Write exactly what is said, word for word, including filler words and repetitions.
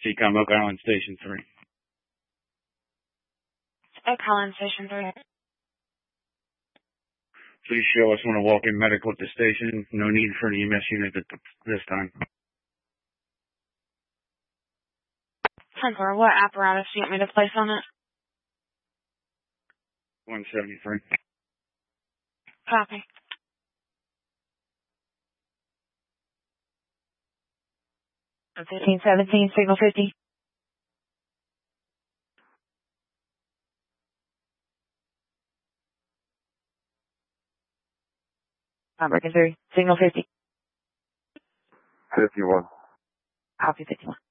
Seacom Oak Island Station three. Oak Island Station three. Please show us when to walk in medical at the station. No need for an E M S unit at this time. ten four, what apparatus do you want me to place on it? one seventy-three. Copy. fifteen seventeen, signal fifty. I'm breaking through. Signal fifty. fifty-one. Copy fifty-one.